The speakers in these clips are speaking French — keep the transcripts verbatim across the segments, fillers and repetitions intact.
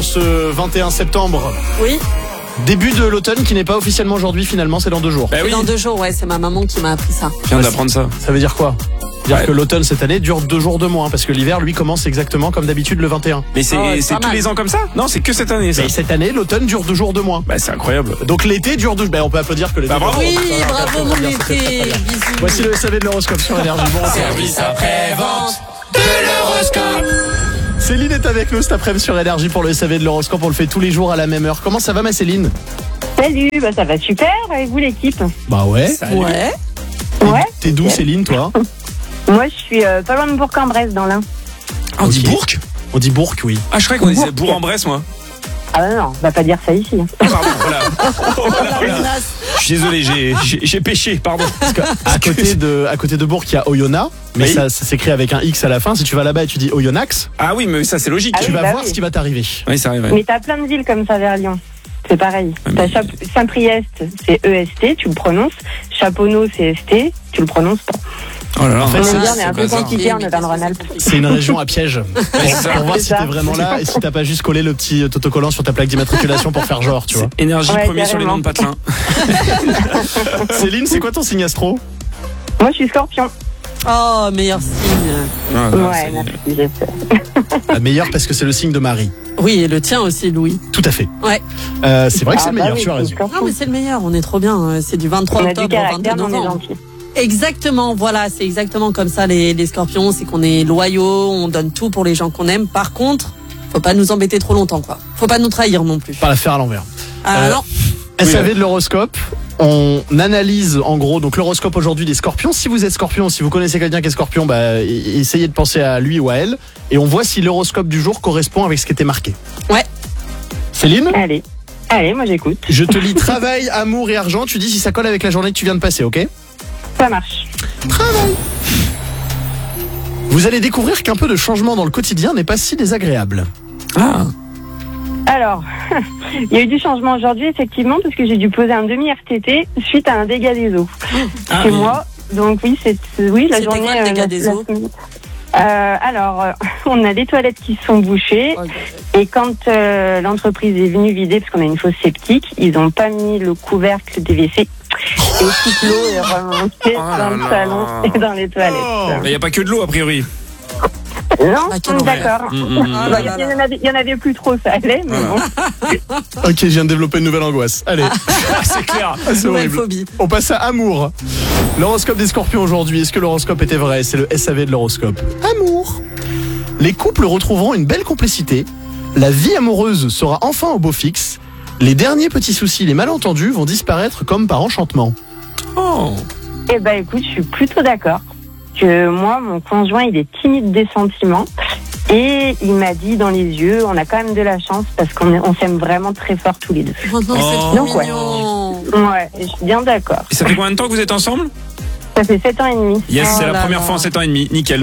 ce vingt et un septembre. Oui. Début de l'automne qui n'est pas officiellement aujourd'hui, finalement, c'est dans deux jours. Bah oui. Dans deux jours, ouais, c'est ma maman qui m'a appris ça. Je viens d'apprendre ça. Ça veut dire quoi? Dire ouais. que l'automne cette année dure deux jours de moins, parce que l'hiver, lui, commence exactement comme d'habitude le vingt et un. Mais c'est, oh, c'est c'est tous mal. les ans comme ça? Non, c'est que cette année, ça. Et cette année, l'automne dure deux jours de moins. Bah, c'est incroyable. Donc l'été dure deux... Ben, on peut applaudir que l'été... Bah, bravo. Oui, dure... bravo mon été. Bisous. Voici le S A V de l'horoscope sur Énergie. Bon, Service après-vente de l'horoscope. Céline est avec nous cet après-midi sur Énergie pour le S A V de l'horoscope. On le fait tous les jours à la même heure. Comment ça va, ma Céline? Salut, bah ça va super, et vous l'équipe? Bah ouais. Salut. Ouais. Ouais. T'es d'où, Céline, toi? Moi je suis euh, pas loin de Bourg-en-Bresse dans l'Ain. On dit Ok. Bourg? On dit Bourg, oui. Ah, je croyais qu'on disait Bourg. Bourg-en-Bresse, moi. Ah bah non, on va pas dire ça ici. Ah, pardon, voilà. Oh, voilà, voilà. Je suis désolé, j'ai, j'ai, j'ai péché, pardon. Parce que à côté de, à côté de Bourg, il y a Oyonnax, mais Oui. ça, ça s'écrit avec un X à la fin. Si tu vas là-bas et tu dis Oyonnax, Ah oui, mais ça, c'est logique. Ah tu oui, vas bah voir oui. ce qui va t'arriver. Oui, ça arrive. Mais t'as plein de villes comme ça vers Lyon. C'est pareil. Ouais, T'as mais- Chap- Saint-Priest, c'est E S T, tu le prononces. Chaponneau, c'est S T, tu le prononces pas. Oh là là. En fait, On c'est- va dire, on est un peu bazar. compliqué en Auvergne-Rhône-Alpes. C'est une région à piège. Pour, ça. pour voir C'est si ça. t'es vraiment là et si t'as pas juste collé le petit autocollant sur ta plaque d'immatriculation pour faire genre, tu vois. Énergie Ouais, premier sur les carrément. noms de patelin. Céline, c'est quoi ton signe astro? Moi je suis Scorpion. Oh, meilleur signe. Ah, là, Ouais, c'est- merci, j'espère. La meilleure parce que c'est le signe de Marie. Oui, et le tien aussi, Louis. Tout à fait. Ouais. Euh, c'est vrai que c'est Ah le bah meilleur, oui, tu as c'est raison. Scorpion. Non, mais c'est le meilleur, on est trop bien. euh, C'est du vingt-trois On a du octobre au caractère, vingt-deux mais on est novembre. gentil. Exactement, voilà, c'est exactement comme ça les, les scorpions, c'est qu'on est loyaux, on donne tout pour les gens qu'on aime. Par contre, faut pas nous embêter trop longtemps, quoi. Faut pas nous trahir non plus. Pas la faire à l'envers. Ah Euh, non. S A V Oui, de l'horoscope. On analyse en gros donc l'horoscope aujourd'hui des scorpions. Si vous êtes scorpion, si vous connaissez quelqu'un qui est scorpion, bah, e- essayez de penser à lui ou à elle. Et on voit si l'horoscope du jour correspond avec ce qui était marqué. Ouais. Céline, Allez, allez, moi j'écoute. je te lis travail, amour et argent. Tu dis si ça colle avec la journée que tu viens de passer, ok? Ça marche. Travail. Vous allez découvrir qu'un peu de changement dans le quotidien n'est pas si désagréable. Ah. Alors, il y a eu du changement aujourd'hui, effectivement, parce que j'ai dû poser un demi-R T T suite à un dégât des eaux Ah, chez oui. moi. Donc oui, c'est oui la C'était journée. quoi le dégât la- des la eaux semaine. Euh, alors, euh, on a les toilettes qui sont bouchées et quand euh, l'entreprise est venue vider, parce qu'on a une fosse septique, ils n'ont pas mis le couvercle des W C et toute l'eau est remontée Oh là dans le là. salon et dans les toilettes. Il n'y a pas que de l'eau, a priori. Non, Ah, quel d'accord. Mmh, mmh, mmh. Ah Bah, là Il là y, là. en avait- il y en avait plus trop, ça allait, mais bon. Ok, je viens de développer une nouvelle angoisse. Allez, Ah, c'est clair. Ah, c'est Nouvelle horrible. phobie. On passe à amour. L'horoscope des scorpions aujourd'hui. Est-ce que l'horoscope était vrai? C'est le S A V de l'horoscope. Amour. Les couples retrouveront une belle complicité. La vie amoureuse sera enfin au beau fixe. Les derniers petits soucis, les malentendus vont disparaître comme par enchantement. Oh. Eh ben, écoute, je suis plutôt d'accord. Que moi, mon conjoint, il est timide des sentiments. Et il m'a dit dans les yeux, on a quand même de la chance parce qu'on est- on s'aime vraiment très fort tous les deux. Oh non, c'est Oh. trop Donc, ouais. mignon. Ouais, je suis bien d'accord. Et ça fait combien de temps que vous êtes ensemble? Ça fait sept ans et demi. Yes, Oh c'est la là première là. fois en sept ans et demi. Nickel.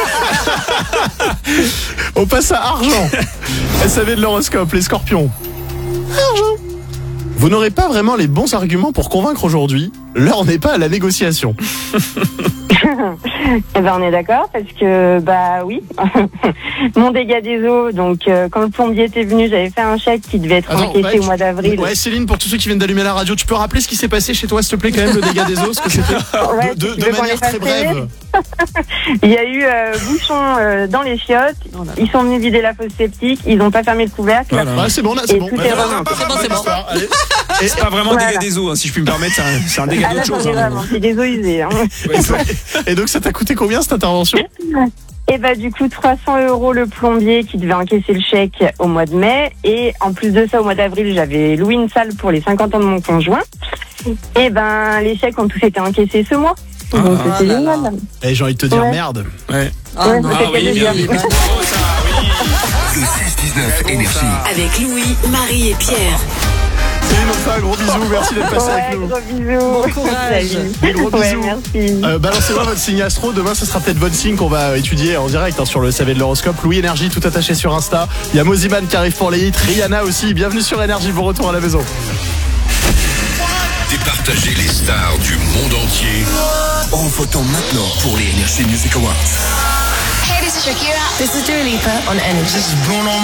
On passe à argent. S A V de l'horoscope, les scorpions. Argent. Vous n'aurez pas vraiment les bons arguments pour convaincre aujourd'hui. L'heure n'est pas à la négociation. Eh ben, on est d'accord parce que, bah oui, mon dégât des eaux, donc euh, quand le plombier était venu, j'avais fait un chèque qui devait être Attends, encaissé ouais, au mois d'avril. Ouais, Céline, pour tous ceux qui viennent d'allumer la radio, tu peux rappeler ce qui s'est passé chez toi, s'il te plaît, quand même, le dégât des eaux, parce que c'était Ouais, de, de- tu de veux qu'on manière les très fasse brève. Il y a eu euh, bouchon euh, dans les chiottes, Oh là là. ils sont venus vider la fosse septique, ils n'ont pas fermé le couvercle. Voilà. Ouais, c'est bon, là, c'est Et bon. tout Ouais, est voilà, remonté. pas- C'est bon, pas c'est bon. d'histoire. Allez. Et- C'est pas vraiment Voilà. dégât des eaux, hein, si je puis me permettre. C'est un, c'est un dégât Ah là, d'autre j'en chose. ai hein. vraiment, c'est des eaux usées. Hein. Ouais, c'est- Et donc, ça t'a coûté combien cette intervention? Et bah du coup trois cents euros le plombier qui devait encaisser le chèque au mois de mai, et en plus de ça au mois d'avril j'avais loué une salle pour les cinquante ans de mon conjoint. Et ben les chèques ont tous été encaissés ce mois. Ah, Donc ah c'est là là. génial. Et j'ai envie de te dire Ouais. merde. Ouais. Ah Ouais, non. c'est Ah oui, qu'à bien dire. vu. Oh, ça, oui. Le six dix-neuf Énergie. Avec Louis, Marie et Pierre. Céline, on te fait un gros bisou. Merci d'être passé Ouais, avec nous. gros bisous. Bon courage. Salut. Des gros Ouais, bisous. merci. Euh, balancez-moi votre signe astro. Demain, ce sera peut-être votre signe qu'on va étudier en direct hein, sur le S A V de l'horoscope. Louis Énergie, tout attaché sur Insta. Il y a Moziman qui arrive pour les hits. Rihanna aussi. Bienvenue sur Énergie. Bon retour à la maison. Départager les stars du monde entier en votant maintenant pour les Energy Music Awards. Hey, this is Shakira. This is Dua Lipa on Energy. This is Bruno